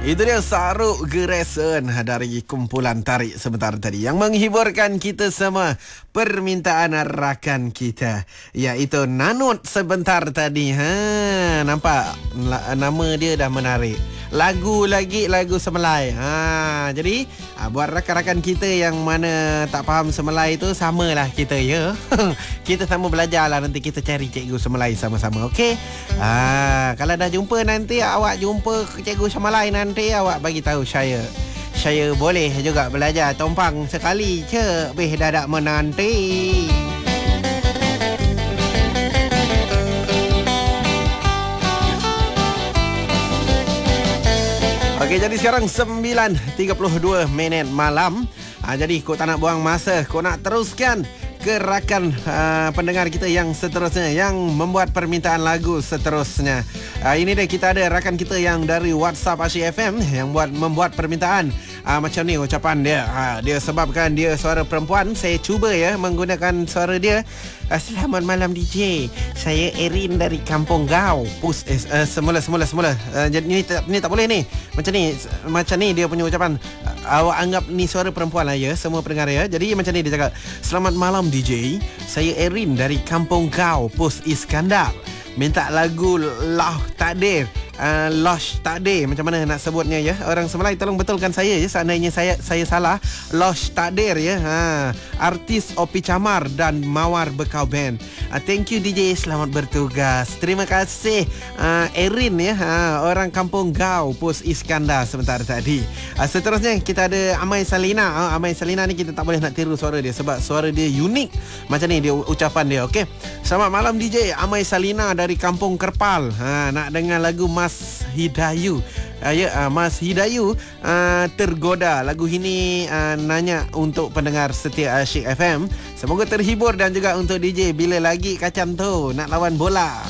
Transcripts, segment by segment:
Itu dia Saruk Geresen dari kumpulan Tarik sebentar tadi yang menghiburkan kita semua. Permintaan rakan kita iaitu Nanut sebentar tadi. Nampak nama dia dah menarik. Lagu Semelai. Jadi buat rakan-rakan kita yang mana tak faham Semelai tu, samalah kita ya. Kita sama belajar lah, nanti kita cari cikgu Semelai sama-sama. Okey. Kalau dah jumpa nanti awak jumpa cikgu Semelai nanti awak bagi tahu saya boleh juga belajar tumpang sekali je. Dah tak menanti. Okey, jadi sekarang 9.32 malam. Jadi kau tak nak buang masa, kau nak teruskan ke rakan pendengar kita yang seterusnya, yang membuat permintaan lagu seterusnya. Ini dia, kita ada rakan kita yang dari WhatsApp Asyik FM yang membuat permintaan. Macam ni ucapan dia. Dia sebabkan dia suara perempuan, saya cuba ya menggunakan suara dia. Selamat malam DJ, saya Erin dari Kampung Gau. Semula. Jadi ni tak boleh ni. Macam ni dia punya ucapan. Awak anggap ni suara perempuan lah ya, semua pendengar ya. Jadi macam ni dia cakap, selamat malam DJ, saya Erin dari Kampung Gau, Pos Iskandar. Minta lagu Lah Takdir. Losh Takdir, macam mana nak sebutnya ya. Orang Semelai tolong betulkan saya ya, seandainya saya salah. Losh Takdir ya. Artis Opi Camar dan Mawar Bekau Band. Thank you DJ, selamat bertugas. Terima kasih Erin ya, orang Kampung Gau, Pos Iskandar sebentar tadi. Seterusnya kita ada Amai Salina. Amai Salina ni kita tak boleh nak tiru suara dia sebab suara dia unik. Macam ni dia ucapan dia. Okey. Selamat malam DJ, Amai Salina dari Kampung Kerpal. Nak dengar lagu Mas Hidayu. Mas Hidayu Tergoda. Lagu ini nanya untuk pendengar setia Asyik FM. Semoga terhibur, dan juga untuk DJ, bila lagi kacang tu nak lawan bola.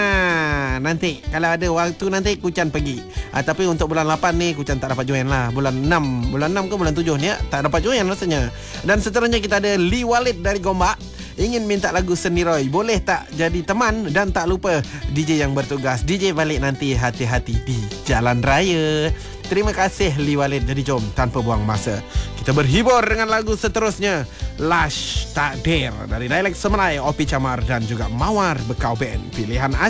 Nanti kalau ada waktu nanti Kucan pergi. Tapi untuk bulan 8 ni Kucan tak dapat join lah. Bulan 6 ke bulan 7 ni tak dapat join rasanya. Dan seterusnya kita ada Lee Walid dari Gombak. Ingin minta lagu Seniroy, boleh tak jadi teman? Dan tak lupa DJ yang bertugas, DJ balik nanti hati-hati di jalan raya. Terima kasih Lee Walid. Jadi jom tanpa buang masa kita berhibur dengan lagu seterusnya, Lash Takdir dari dialek Semelai, Opi Camar dan juga Mawar Bekau Band. Pilihan